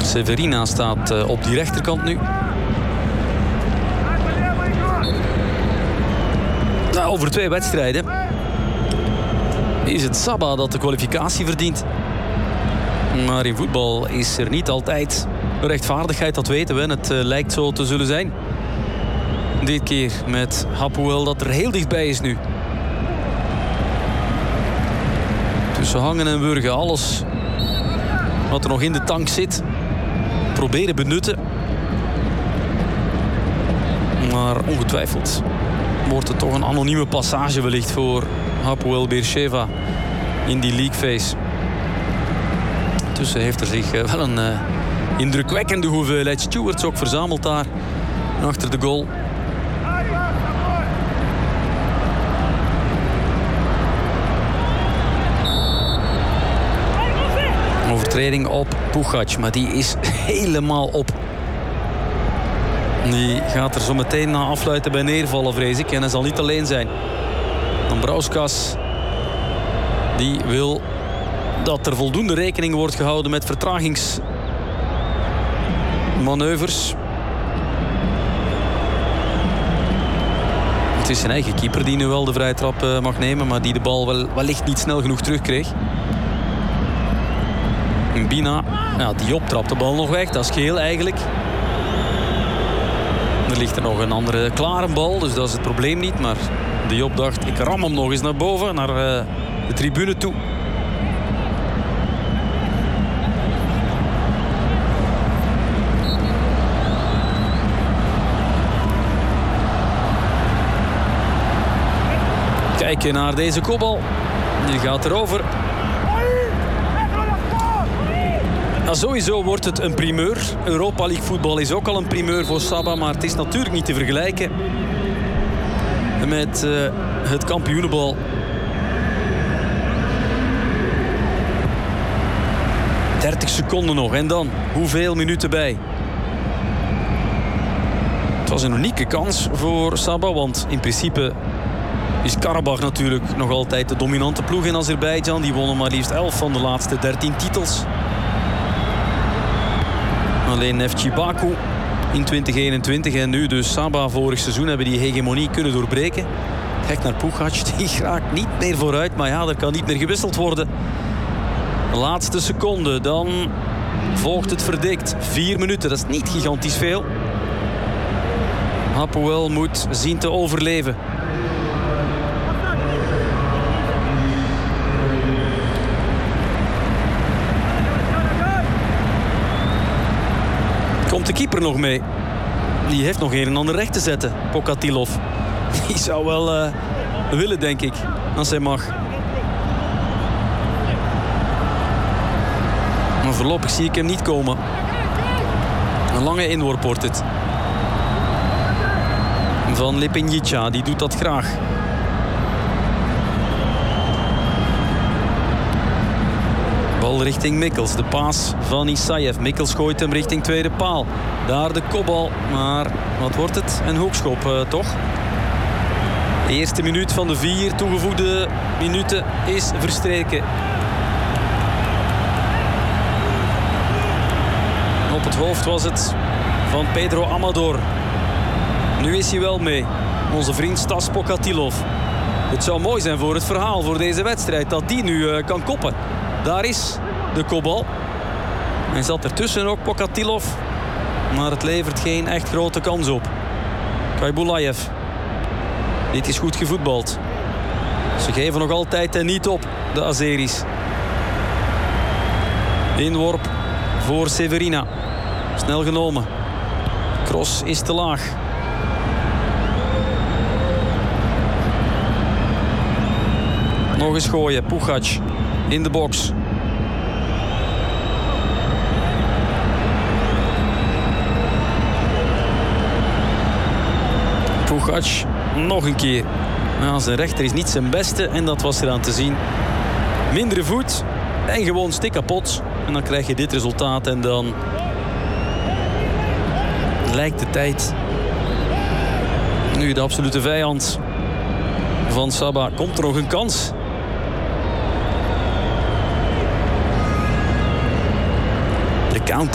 Severina staat op die rechterkant nu. Nou, over 2 wedstrijden is het Saba dat de kwalificatie verdient. Maar in voetbal is er niet altijd rechtvaardigheid, dat weten we. Het lijkt zo te zullen zijn. Dit keer met Hapoel dat er heel dichtbij is nu. Tussen hangen en wurgen, alles wat er nog in de tank zit, proberen benutten. Maar ongetwijfeld wordt het toch een anonieme passage wellicht voor Hapoel Beersheva in die league phase. Tussen heeft er zich wel een indrukwekkende hoeveelheid stewards ook verzameld daar achter de goal. Overtreding op Pugac, maar die is helemaal op. Die gaat er zo meteen na afluiten bij neervallen, vrees ik. En hij zal niet alleen zijn. Dambrauskas die wil dat er voldoende rekening wordt gehouden met vertragingsmanoeuvres. Het is zijn eigen keeper die nu wel de vrije trap mag nemen, maar die de bal wellicht niet snel genoeg terugkreeg. Bina, ja, die optrapt de bal nog weg. Dat is geel eigenlijk. Er ligt er nog een andere klare bal, dus dat is het probleem niet. Maar Diop dacht, ik ram hem nog eens naar boven, naar de tribune toe. Kijken naar deze kopbal. Die gaat erover. Ja, sowieso wordt het een primeur. Europa League voetbal is ook al een primeur voor Saba, maar het is natuurlijk niet te vergelijken met het kampioenenbal. ...30 seconden nog en dan hoeveel minuten bij. Het was een unieke kans voor Saba, want in principe is Karabach natuurlijk nog altijd de dominante ploeg in Azerbeidzjan. Die wonnen maar liefst 11 van de laatste 13 titels. Alleen Neftchi Baku in 2021 en nu dus Saba vorig seizoen hebben die hegemonie kunnen doorbreken. Kijk naar Pugac, die raakt niet meer vooruit, maar ja, er kan niet meer gewisseld worden. De laatste seconde, dan volgt het verdikt. 4 minuten, dat is niet gigantisch veel. Hapoel moet zien te overleven. Komt de keeper nog mee? Die heeft nog een en ander recht te zetten, Pokatilov. Die zou wel willen, denk ik, als hij mag. Maar voorlopig zie ik hem niet komen. Een lange inworp wordt het. Van Lepinjica, die doet dat graag. Bal richting Mikkels. De paas van Isaev. Mikkels gooit hem richting tweede paal. Daar de kopbal. Maar wat wordt het? Een hoekschop toch? De eerste minuut van de 4 toegevoegde minuten is verstreken. Op het hoofd was het van Pedro Amador. Nu is hij wel mee. Onze vriend Stas Pokatilov. Het zou mooi zijn voor het verhaal, voor deze wedstrijd, dat die nu kan koppen. Daar is de kopbal. Hij zat ertussen ook, Pokatilov. Maar het levert geen echt grote kans op. Kaibulaev. Dit is goed gevoetbald. Ze geven nog altijd niet op, de Azeris. Inworp voor Severina. Snel genomen. Cross is te laag. Nog eens gooien. Pugac in de box. Pugac nog een keer. Nou, zijn rechter is niet zijn beste en dat was eraan te zien. Mindere voet en gewoon stik kapot. En dan krijg je dit resultaat en dan lijkt de tijd nu de absolute vijand van Saba. Komt er nog een kans? De count